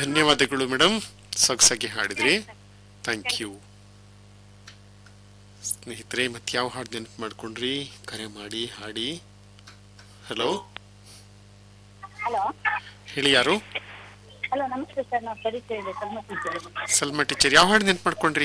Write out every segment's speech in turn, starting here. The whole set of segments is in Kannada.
ಧನ್ಯವಾದಗಳು ಮೇಡಮ್, ಸೊಗಸಾಗಿ ಹಾಡಿದ್ರಿ. Thank you. ಸ್ನೇಹಿತರೆ, ಮತ್ತೆ ಯಾವ ಹಾಡು ನೆನಪು ಮಾಡ್ಕೊಂಡ್ರಿ? ಕರೆ ಮಾಡಿ ಹಾಡಿ. ಹಲೋ ಹಲೋ ಹೇಳಿ, ಯಾರು? ಹಲೋ, ನಮಸ್ತೆ ಸರ್. ನಾವು ಪರಿಚಯ ಇದೆ, ಸಲ್ಮಾ ಟೀಚರ್. ಸಲ್ಮಾ ಟೀಚರ್, ಯಾವ ಹಾಡು ನೆನಪು ಮಾಡ್ಕೊಂಡ್ರಿ?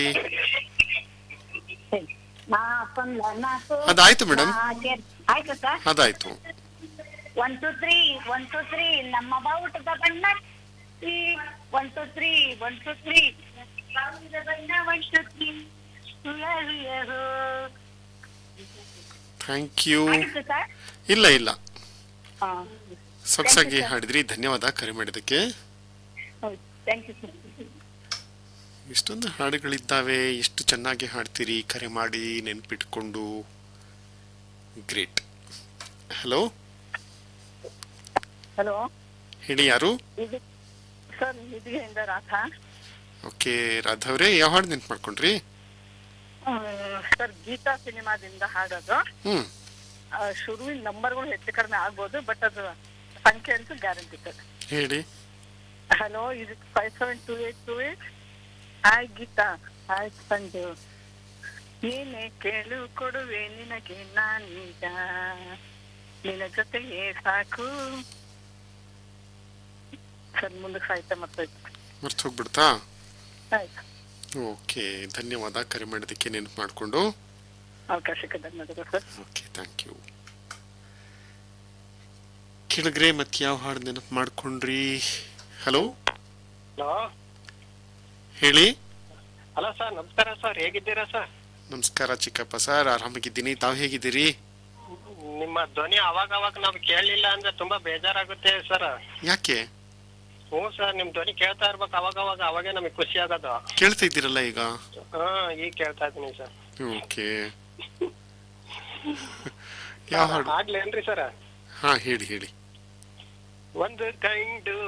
ಅದಾಯ್ತು ಮೇಡಮ್, ಆಯ್ತು ಸರ್, ಅದಾಯ್ತು. 1 2 3 1 2 3 ನಮ್ಮ ಬಾವುಟದ ಬಣ್ಣ 1 2 3 1 2 3 ಬಾವುಟದ ಬಣ್ಣ 1 2 3 ಥ್ಯಾಂಕ್ ಯು. ಆಯ್ತು ಸರ್. ಇಲ್ಲ ಇಲ್ಲ, ಹಾ, ಸೊಗಸಾಗಿ ಹಾಡಿದ್ರಿ. ಧನ್ಯವಾದ ಕರೆ ಮಾಡಿದ್ದಕ್ಕೆ. ಹೌದು, ಥ್ಯಾಂಕ್ ಯು ಸರ್. ಇಷ್ಟೊಂದು ಹಾಡುಗಳಿದ್ದಾವೆ, ಎಷ್ಟು ಚೆನ್ನಾಗಿ ಹಾಡ್ತೀರಿ, ಕರೆ ಮಾಡಿ ನೆನ್ಪಿಟ್ಕೊಂಡು. ಗ್ರೇಟ್. ಹಲೋ ಹಲೋ ಹೇಳಿ, ಯಾರು? ಇದು ಸರ್, ನಿಧಿಗೆಯಿಂದ ರಾಧಾ. ಓಕೆ ರಾಧಾ ಅವರೇ, ಯಾವ ಹಾಡು ನೆನ್ಪು ಮಾಡ್ಕೊಂಡ್ರಿ? ಸರ್, ಗೀತಾ ಸಿನಿಮಾದಿಂದ ಹಾಡೋದು. ಶುರುವಿನ ನಂಬರ್ಗಳು ಹೆಚ್ಚು ಕಡಿಮೆ ಆಗ್ಬೋದು, ಬಟ್ ಅದು ಸಂಖ್ಯೆ ಅಂತೂ ಗ್ಯಾರಂಟಿ ಸರ್. ಹೇಳಿ. ಹಲೋ, ಇದು 572828. ಹಾಯ್ ಗೀತಾ, ಹಾಯ್ ಸಂಜು, ಏನೇ ಕೇಳು ಕೊಡುವೆ ನಿನಗೆ ನಾನೀಗ, ನಿನ್ನ ಜೊತೆಗೆ ಸಾಕು. ಸರ್, ಮುಂದಕ್ಕೆ ಸಾಹಿತ್ಯ ಮರ್ತು ಹೋಗ್ಬಿಡ್ತಾ? ಆಯ್ತು. ಓಕೆ, ಧನ್ಯವಾದ ಕರೆ ಮಾಡಿದ್ದಕ್ಕೆ, ನೆನಪು ಮಾಡಿಕೊಂಡು. ಅವಕಾಶಕ್ಕೆ ಧನ್ಯವಾದಗಳು ಸರ್. Okay, thank you. ಕೆಳಗ್ರೆ, ಮತ್ತೆ ಯಾವ ಹಾಡು ನೆನಪು ಮಾಡ್ಕೊಂಡ್ರಿ? ಹಲೋ ಹಲೋ ಹೇಳಿ. ಹಲೋ ಸರ್, ನಮಸ್ಕಾರ ಸರ್, ಹೇಗಿದ್ದೀರಾ ಸರ್? ನಮಸ್ಕಾರ ಚಿಕ್ಕಪ್ಪ ಸರ್, ಆರಾಮಾಗಿದ್ದೀನಿ. ತಾವು ಹೇಗಿದ್ದೀರಿ? ನಿಮ್ಮ ಧ್ವನಿ ಅವಾಗ ಅವಾಗ ನಾವು ಕೇಳಲಿಲ್ಲ ಅಂದ್ರೆ ತುಂಬಾ ಬೇಜಾರಾಗುತ್ತೆ ಸರ್. ಯಾಕೆ? ಹ್ಞೂ ಸರ್, ನಿಮ್ ಧ್ವನಿ ಕೇಳ್ತಾ ಇರ್ಬೇಕು ಅವಾಗ ಅವಾಗ, ಅವಾಗೇ ನಮಗೆ ಖುಷಿ ಆಗೋದು. ಕೇಳ್ತಾ ಇದ್ದೀರಲ್ಲ ಈಗ? ಹಾ, ಈಗ ಕೇಳ್ತಾ ಇದ್ದೀನಿ ಸರ್. ಓಕೆ, ಯಾವ ಹಾಡು? ಆಗ್ಲೇನ್ರಿ ಸರ್? ಹಾ ಹೇಳಿ ಹೇಳಿ. ಒಂದು ಕೈಂಡು